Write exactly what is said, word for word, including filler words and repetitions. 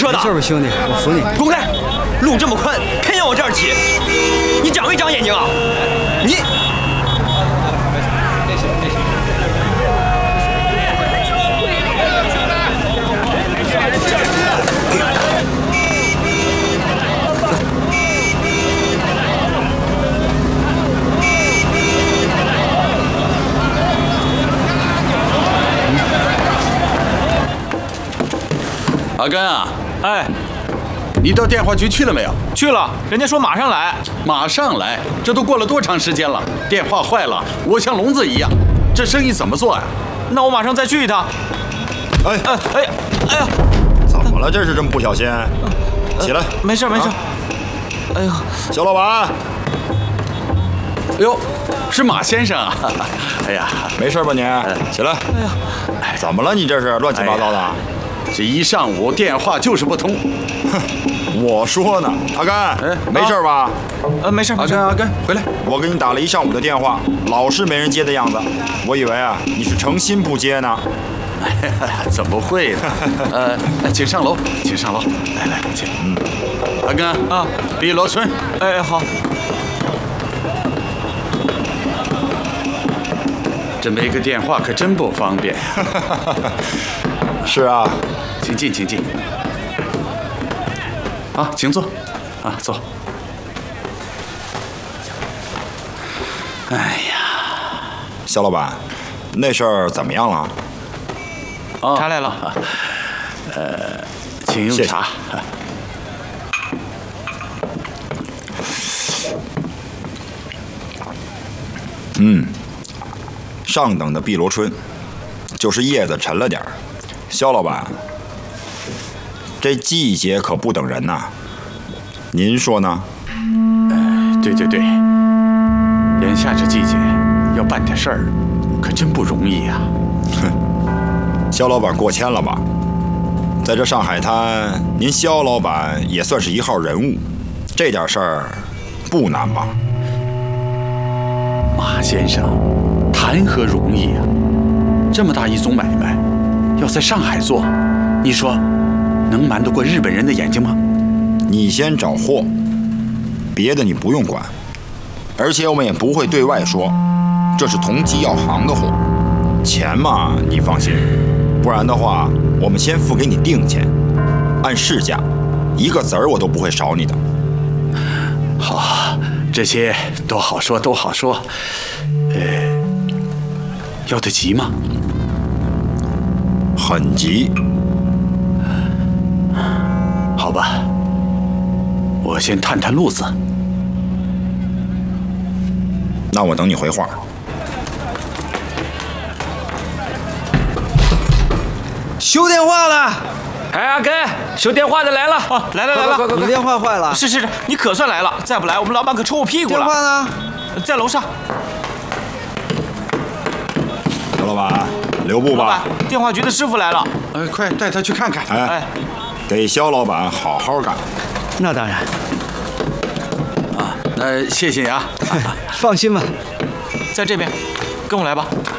说的？ 没事吧，兄弟，我服你。 滚开！路这么宽，偏要往这儿挤，你长没长眼睛啊？你。 阿甘啊， 哎， 你到电话局去了没有？ 去了，人家说马上来。 马上来，这都过了多长时间了？电话坏了，我像聋子一样，这生意怎么做呀？ 那我马上再去一趟。 哎哎哎呀哎呀， 怎么了？这是这么不小心？起来， 没事没事。哎呦， 肖老板， 哟，是马先生啊！哎呀， 没事吧你？起来。 哎呀， 怎么了？你这是乱七八糟的。 这一上午电话就是不通， 哼，我说呢，阿甘， 哎， 没事吧？ 呃，没事， 阿甘，阿甘，回来， 我给你打了一上午的电话，老是没人接的样子，我以为啊你是诚心不接呢。 怎么会呢？呃，请上楼，请上楼，来来，请。嗯，阿甘啊， 碧螺春， 哎，好。 这没个电话可真不方便。 是啊， 请进，请进。啊，请坐。啊，坐。哎呀， 肖老板，那事儿怎么样了？ 哦， 茶来了。 呃，请用茶。 嗯，上等的碧螺春，就是叶子沉了点儿。肖老板，这季节可不等人呐，您说呢？ 呃，对对对，眼下这季节要办点事儿，可真不容易呀。 哼，肖老板过谦了吧？在这上海滩，您肖老板也算是一号人物，这点事儿不难吧？ 马先生，谈何容易啊！这么大一宗买卖，要在上海做，你说能瞒得过日本人的眼睛吗？ 你先找货，别的你不用管，而且我们也不会对外说，这是同济药行的货。钱嘛，你放心，不然的话，我们先付给你定钱，按市价，一个子儿我都不会少你的。 好，这些都好说，都好说。呃，要得急吗？ 很急。 好吧，我先探探路子。 那我等你回话。 修电话了。 哎，阿根，修电话的来了。啊，来了来了。 你电话坏了。 是是是，你可算来了，再不来我们老板可抽我屁股了。 电话呢？ 在楼上。 刘老板，留步吧。 老板，电话局的师傅来了。 呃，快带他去看看。 哎， 哎， 给肖老板好好干。 那当然。 啊，那谢谢你啊。 放心吧， 在这边，跟我来吧。